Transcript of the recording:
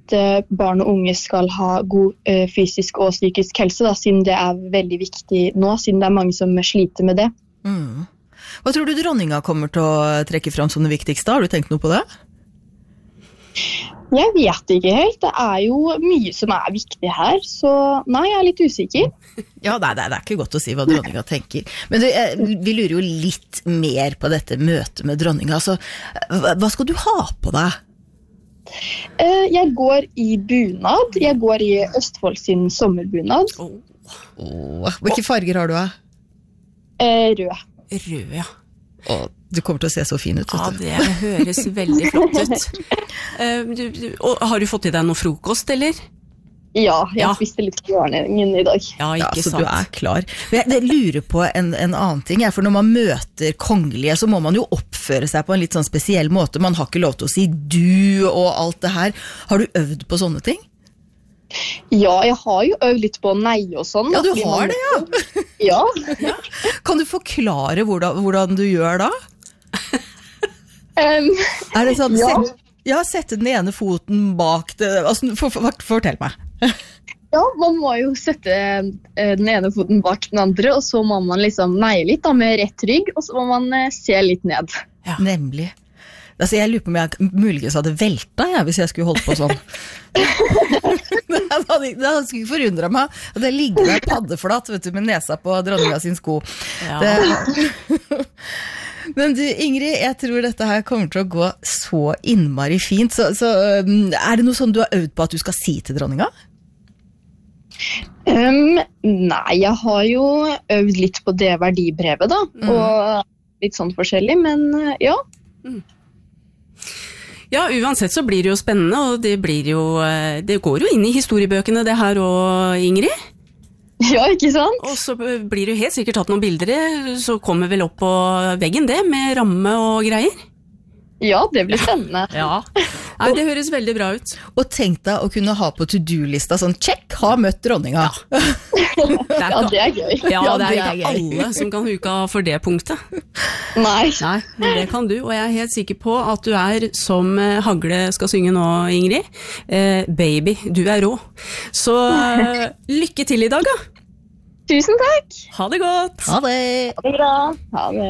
at barn og unge skal ha god fysisk og psykisk helse, da, siden det veldig viktig nå, siden det mange som sliter med det. Hva tror du dronninga kommer til å trekke fram som det viktigste? Har du tenkt noe på det? Jeg vet ikke helt. Det jo mye som viktig her, så nei, jeg litt usikker. Ja, det ikke godt å si hva dronninga tenker. Men vi lurer jo litt mer på dette møtet med dronninga. Altså, hva skal du ha på deg? Jeg går i bunad. Jeg går i Østfold sin sommerbunad. Hvilke farger har du av? Rød. Rød, ja. Du kommer til å se så fin ut. Ja, det høres veldig flott ut. Og har du fått i deg noe frokost, eller? Ja, jeg spiste litt på morgenen i dag. Ja, ikke så sant. Du klar. Jeg lurer på en annen ting, for når man møter kongelige, så må man jo oppføre seg på en litt sånn spesiell måte. Man har ikke lov til å si du og alt det her. Har du øvd på sånne ting? Ja, jeg har jo øvd litt på nei og sånn. Ja, du har det, ja. Ja. Kan du forklare hvordan du gjør da? Det sånn, sette den ene foten bak det, altså, fortell meg. Ja, man må jo sette den ene foten bak den andre, og så må man liksom neie litt da, med rett rygg, og så må man se litt ned. Ja. Nemlig. Altså, jeg lurer på om jeg muligens hadde veltet hvis jeg skulle holdt på sånn. Det hadde ikke forundret meg. Det ligger der paddeflatt, vet du, med nesa på dronninga sin sko. Ja. Men du, Ingrid, jeg tror dette her kommer til å gå så innmari fint. Så det noe sånn du har øvd på at du skal si til dronninga? Nei, jeg har jo øvd litt på det verdibrevet da, og litt sånn forskjellig, men ja. Ja, uansett så blir det jo spennende, og det går jo inn i historiebøkene det her også, Ingrid. Ja, ikke sant? Og så blir det jo helt sikkert tatt noen bilder, så kommer vel opp på veggen det, med ramme og greier. Ja, det blir spennende. Ja, nei, det høres veldig bra ut. Og tenk deg å kunne ha på to-do-lista sånn, check, har møtt dronninga. Ja, det gøy. Ja, det ikke alle som kan huke av for det punktet. Nei, men det kan du, og jeg helt sikker på at du som Hagle skal synge nå, Ingrid. Baby, du rå. Så lykke til i dag, da. Tusen takk. Ha det godt. Ha det. Ha det bra. Ha det.